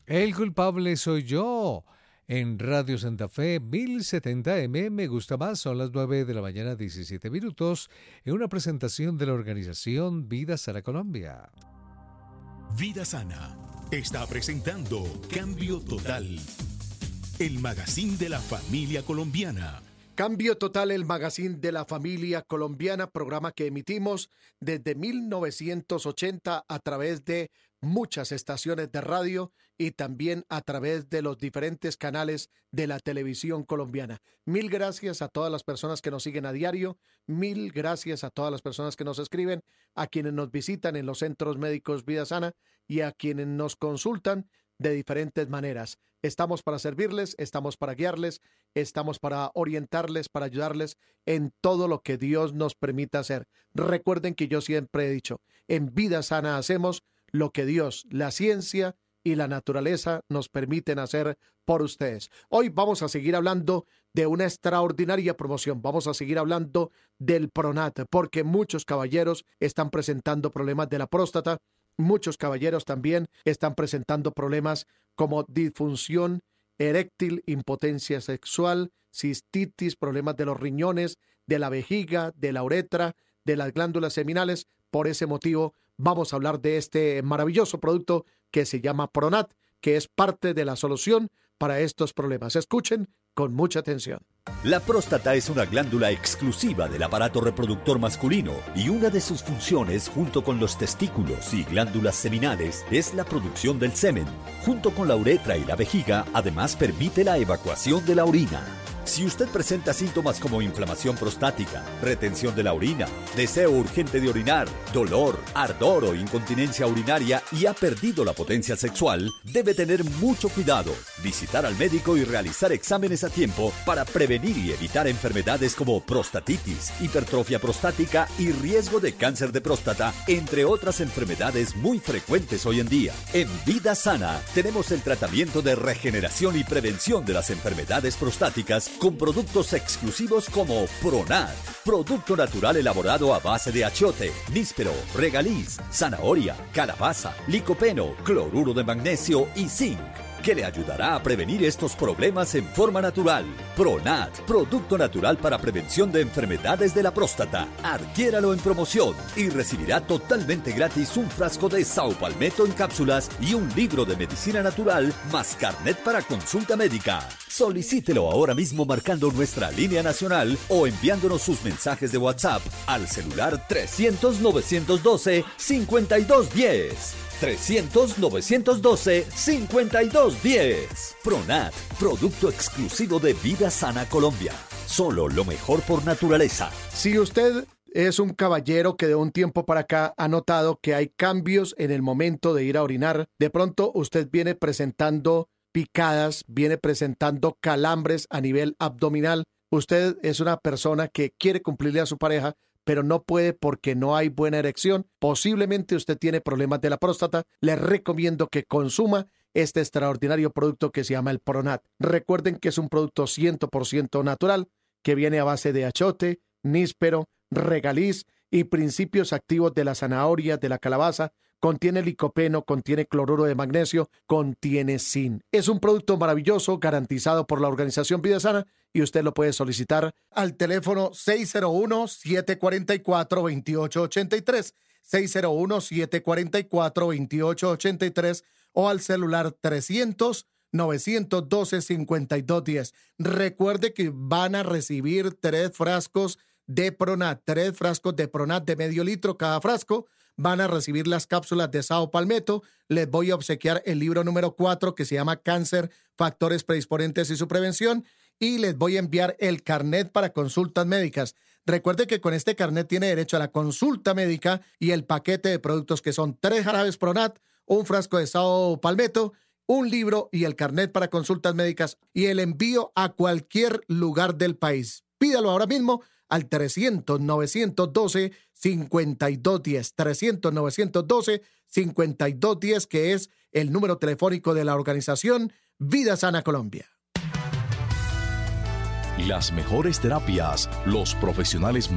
El culpable soy yo. En Radio Santa Fe 1070M me gusta más, son las 9 de la mañana 17 minutos, en una presentación de la organización Vida Sana Colombia. Vida Sana está presentando Cambio Total, el magazine de la familia colombiana. Cambio Total, el magazine de la familia colombiana, programa que emitimos desde 1980 a través de muchas estaciones de radio y también a través de los diferentes canales de la televisión colombiana. Mil gracias a todas las personas que nos siguen a diario, mil gracias a todas las personas que nos escriben, a quienes nos visitan en los centros médicos Vida Sana y a quienes nos consultan de diferentes maneras. Estamos para servirles, estamos para guiarles, estamos para orientarles, para ayudarles en todo lo que Dios nos permita hacer. Recuerden que yo siempre he dicho, en Vida Sana hacemos lo que Dios, la ciencia y la naturaleza nos permiten hacer por ustedes. Hoy vamos a seguir hablando de una extraordinaria promoción. Vamos a seguir hablando del Pronat, porque muchos caballeros están presentando problemas de la próstata. Muchos caballeros también están presentando problemas como disfunción eréctil, impotencia sexual, cistitis, problemas de los riñones, de la vejiga, de la uretra, de las glándulas seminales. Por ese motivo, vamos a hablar de este maravilloso producto que se llama Pronat, que es parte de la solución para estos problemas. Escuchen con mucha atención. La próstata es una glándula exclusiva del aparato reproductor masculino y una de sus funciones, junto con los testículos y glándulas seminales, es la producción del semen. Junto con la uretra y la vejiga, además permite la evacuación de la orina. Si usted presenta síntomas como inflamación prostática, retención de la orina, deseo urgente de orinar, dolor, ardor o incontinencia urinaria y ha perdido la potencia sexual, debe tener mucho cuidado, visitar al médico y realizar exámenes a tiempo para prevenir y evitar enfermedades como prostatitis, hipertrofia prostática y riesgo de cáncer de próstata, entre otras enfermedades muy frecuentes hoy en día. En Vida Sana tenemos el tratamiento de regeneración y prevención de las enfermedades prostáticas con productos exclusivos como Pronat, producto natural elaborado a base de achiote, níspero, regaliz, zanahoria, calabaza, licopeno, cloruro de magnesio y zinc, que le ayudará a prevenir estos problemas en forma natural. Pronat, producto natural para prevención de enfermedades de la próstata. Adquiéralo en promoción y recibirá totalmente gratis un frasco de Saupalmeto en cápsulas y un libro de medicina natural más carnet para consulta médica. Solicítelo ahora mismo marcando nuestra línea nacional o enviándonos sus mensajes de WhatsApp al celular 300-912-5210. 300-912-5210. Pronat, producto exclusivo de Vida Sana Colombia. Solo lo mejor por naturaleza. Si usted es un caballero que de un tiempo para acá ha notado que hay cambios en el momento de ir a orinar, de pronto usted viene presentando picadas, viene presentando calambres a nivel abdominal, usted es una persona que quiere cumplirle a su pareja, pero no puede porque no hay buena erección, posiblemente usted tiene problemas de la próstata, le recomiendo que consuma este extraordinario producto que se llama el Pronat. Recuerden que es un producto 100% natural, que viene a base de achiote, níspero, regaliz y principios activos de la zanahoria, de la calabaza. Contiene licopeno, contiene cloruro de magnesio, contiene zinc. Es un producto maravilloso garantizado por la organización Vida Sana y usted lo puede solicitar al teléfono 601-744-2883, 601-744-2883 o al celular 300-912-5210. Recuerde que van a recibir 3 frascos de Pronat, 3 frascos de Pronat de medio litro cada frasco. Van a recibir las cápsulas de Saupalmeto. Les voy a obsequiar el libro número 4 que se llama Cáncer, Factores Predisponentes y su Prevención. Y les voy a enviar el carnet para consultas médicas. Recuerde que con este carnet tiene derecho a la consulta médica y el paquete de productos que son 3 jarabes Pronat, un frasco de Saupalmeto, un libro y el carnet para consultas médicas y el envío a cualquier lugar del país. Pídalo ahora mismo al 300-912-5210, 300-912-5210, que es el número telefónico de la organización Vida Sana Colombia. Las mejores terapias, los profesionales